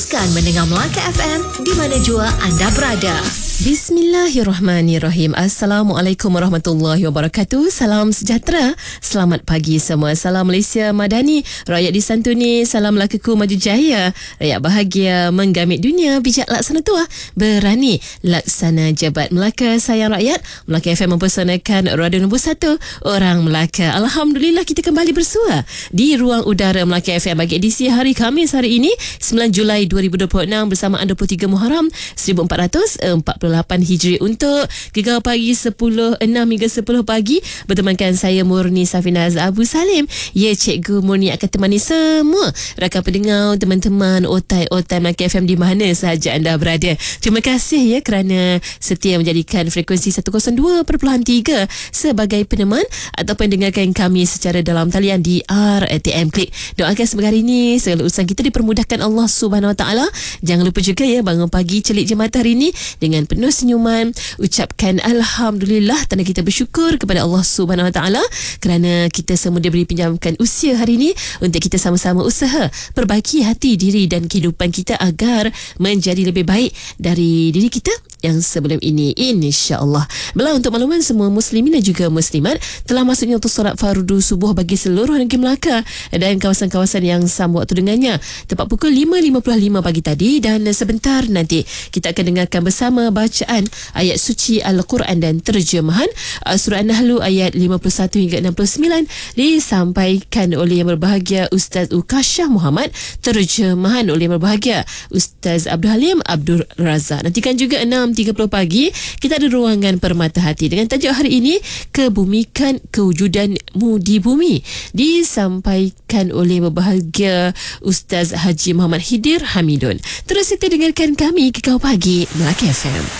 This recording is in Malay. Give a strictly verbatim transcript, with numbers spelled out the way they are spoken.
Teruskan mendengar Melaka F M di mana jua anda berada. Bismillahirrahmanirrahim. Assalamualaikum warahmatullahi wabarakatuh. Salam sejahtera. Selamat pagi semua. Salam Malaysia Madani. Rakyat disantuni. Salam Melakaku maju jaya. Rakyat bahagia menggamit dunia. Bijak laksana tua. Berani laksana jabat. Melaka sayang rakyat. Melaka F M mempersanakan radio nombor satu. Orang Melaka. Alhamdulillah kita kembali bersua di ruang udara Melaka F M bagi edisi hari Khamis hari ini sembilan Julai dua ribu dua puluh enam bersamaan dua puluh tiga Muharram seribu empat ratus empat puluh lapan Hijri untuk Gegar Pagi sepuluh enam hingga sepuluh pagi bertemankan saya Murni Safinaz Abu Salim. Ya, Cikgu Murni akan temani semua rakan pendengar, teman-teman otai-otai Melaka F M di mana sahaja anda berada. Terima kasih ya kerana setia menjadikan frekuensi seratus dua perpuluhan tiga sebagai peneman ataupun dengarkan kami secara dalam talian di R T M Klik. Doakan semoga hari ini segala urusan kita dipermudahkan Allah Subhanahu Wa Taala. Jangan lupa juga ya bangun pagi celik je mata hari ini dengan penuh senyuman, ucapkan Alhamdulillah, tanda kita bersyukur kepada Allah Subhanahu Wa Taala kerana kita semua diberi pinjamkan usia hari ini untuk kita sama-sama usaha perbaiki hati diri dan kehidupan kita agar menjadi lebih baik dari diri kita yang sebelum ini, insya-Allah. Belah untuk makluman semua muslimin dan juga muslimat telah masuknya untuk solat fardu subuh bagi seluruh negeri Melaka dan kawasan-kawasan yang sama waktu dengannya tepat pukul lima lima puluh lima pagi tadi, dan sebentar nanti kita akan dengarkan bersama bacaan ayat suci Al-Quran dan terjemahan surah An-Nahl ayat lima puluh satu hingga enam puluh sembilan disampaikan oleh yang berbahagia Ustaz Ukashah Muhammad, terjemahan oleh yang berbahagia Ustaz Abdul Halim Abdul Razak. Nantikan juga enam tiga puluh pagi kita ada ruangan Permata Hati dengan tajuk hari ini Kebumikan Kewujudanmu di Bumi, disampaikan oleh berbahagia Ustaz Haji Muhammad Hidir Hamidun. Terus kita dengarkan kami Kekau Pagi Melaka F M.